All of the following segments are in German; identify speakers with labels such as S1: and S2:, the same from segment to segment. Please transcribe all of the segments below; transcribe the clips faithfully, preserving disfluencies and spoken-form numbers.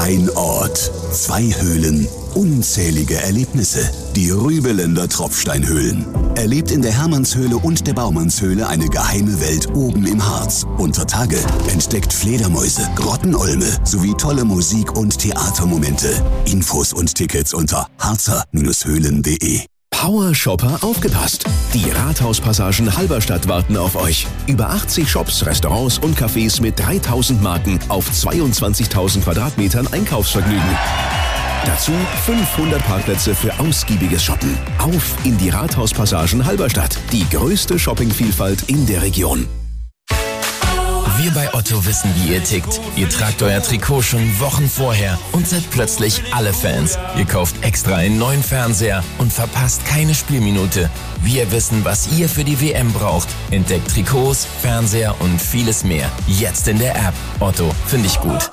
S1: Ein Ort, zwei Höhlen, unzählige Erlebnisse. Die Rübeländer Tropfsteinhöhlen. Erlebt in der Hermannshöhle und der Baumannshöhle eine geheime Welt oben im Harz. Unter Tage entdeckt Fledermäuse, Grottenolme sowie tolle Musik- und Theatermomente. Infos und Tickets unter harzer Höhlen punkt de.
S2: Power Shopper aufgepasst! Die Rathauspassagen Halberstadt warten auf euch. Über achtzig Shops, Restaurants und Cafés mit dreitausend Marken auf zweiundzwanzigtausend Quadratmetern Einkaufsvergnügen. Dazu fünfhundert Parkplätze für ausgiebiges Shoppen. Auf in die Rathauspassagen Halberstadt. Die größte Shoppingvielfalt in der Region.
S3: Wir bei Otto wissen, wie ihr tickt. Ihr tragt euer Trikot schon Wochen vorher und seid plötzlich alle Fans. Ihr kauft extra einen neuen Fernseher und verpasst keine Spielminute. Wir wissen, was ihr für die W M braucht. Entdeckt Trikots, Fernseher und vieles mehr. Jetzt in der App. Otto, finde ich gut.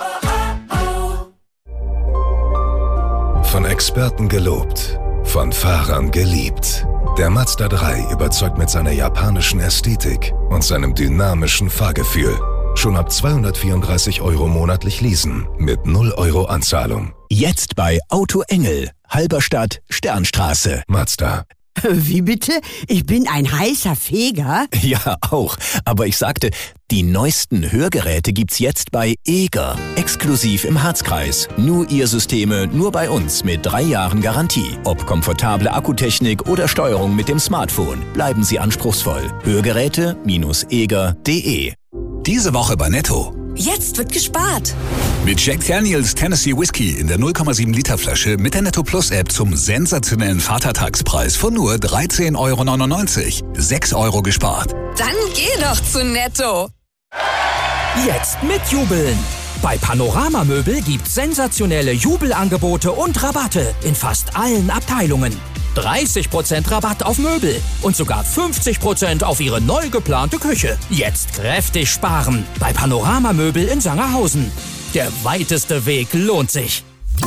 S4: Von Experten gelobt, von Fahrern geliebt. Der Mazda drei überzeugt mit seiner japanischen Ästhetik und seinem dynamischen Fahrgefühl. Schon ab zweihundertvierunddreißig Euro monatlich leasen mit null Euro Anzahlung.
S2: Jetzt bei Auto Engel, Halberstadt, Sternstraße.
S4: Mazda.
S5: Wie bitte? Ich bin ein heißer Feger?
S2: Ja, auch. Aber ich sagte, die neuesten Hörgeräte gibt's jetzt bei Eger. Exklusiv im Harzkreis. Nur ihr Systeme, nur bei uns mit drei Jahren Garantie. Ob komfortable Akkutechnik oder Steuerung mit dem Smartphone. Bleiben Sie anspruchsvoll. Hörgeräte eger punkt de.
S6: Diese Woche bei Netto.
S7: Jetzt wird gespart.
S6: Mit Jack Daniels Tennessee Whiskey in der null Komma sieben Liter Flasche mit der Netto Plus App zum sensationellen Vatertagspreis von nur dreizehn Euro neunundneunzig. sechs Euro gespart.
S7: Dann geh doch zu Netto.
S8: Jetzt mitjubeln. Bei Panorama Möbel gibt's sensationelle Jubelangebote und Rabatte in fast allen Abteilungen. dreißig Prozent Rabatt auf Möbel und sogar fünfzig Prozent auf Ihre neu geplante Küche. Jetzt kräftig sparen bei Panorama Möbel in Sangerhausen. Der weiteste Weg lohnt sich.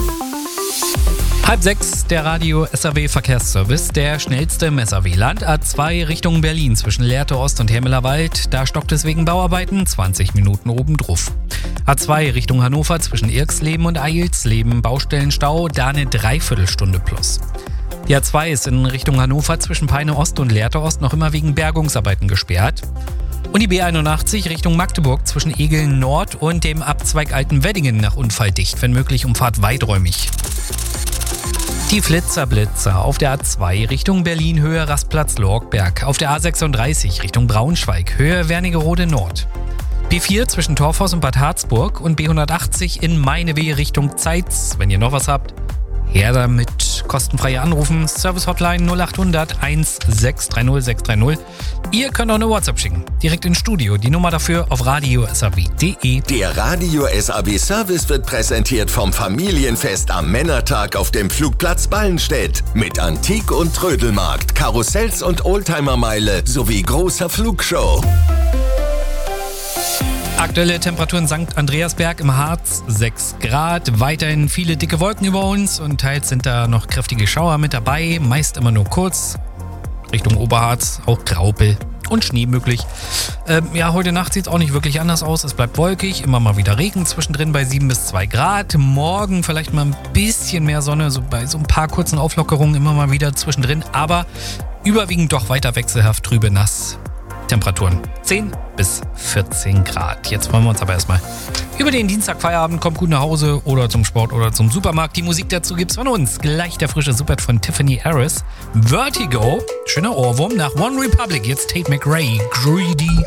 S9: Halb sechs, der Radio S A W Verkehrsservice, der schnellste im S A W-Land. A zwei Richtung Berlin zwischen Lehrte Ost und Hermelerwald. Da stockt es wegen Bauarbeiten, zwanzig Minuten obendrauf. A zwei Richtung Hannover zwischen Irksleben und Eilsleben. Baustellenstau, da eine Dreiviertelstunde plus. Die A zwei ist in Richtung Hannover zwischen Peine Ost und Lehrte Ost noch immer wegen Bergungsarbeiten gesperrt. Und die B einundachtzig Richtung Magdeburg zwischen Egeln Nord und dem Abzweig Altenweddingen nach Unfall dicht, wenn möglich Umfahrt weiträumig. Die Flitzerblitzer auf der A zwei Richtung Berlin Höhe Rastplatz Lorgberg, auf der A sechsunddreißig Richtung Braunschweig Höhe Wernigerode Nord. B vier zwischen Torfhaus und Bad Harzburg und B hundertachtzig in Meinewehe Richtung Zeitz. Wenn ihr noch was habt, her damit. Kostenfreie Anrufen, Service-Hotline null achthundert eins sechs drei null sechs drei null. Ihr könnt auch eine WhatsApp schicken, direkt ins Studio. Die Nummer dafür auf radio s a w punkt de.
S10: Der Radio S A W Service wird präsentiert vom Familienfest am Männertag auf dem Flugplatz Ballenstedt. Mit Antik- und Trödelmarkt, Karussells und Oldtimermeile sowie großer Flugshow.
S9: Aktuelle Temperaturen Sankt Andreasberg im Harz sechs Grad. Weiterhin viele dicke Wolken über uns und teils sind da noch kräftige Schauer mit dabei. Meist immer nur kurz. Richtung Oberharz auch Graupel und Schnee möglich. Ähm, ja, heute Nacht sieht es auch nicht wirklich anders aus. Es bleibt wolkig, immer mal wieder Regen zwischendrin bei sieben bis zwei Grad. Morgen vielleicht mal ein bisschen mehr Sonne, so bei so ein paar kurzen Auflockerungen immer mal wieder zwischendrin. Aber überwiegend doch weiter wechselhaft trübe nass. Temperaturen zehn bis vierzehn Grad. Jetzt wollen wir uns aber erstmal über den Dienstagfeierabend, kommt gut nach Hause oder zum Sport oder zum Supermarkt. Die Musik dazu gibt's von uns. Gleich der frische Super von Tiffany Harris. Vertigo, schöner Ohrwurm nach One Republic. Jetzt Tate McRae, Greedy.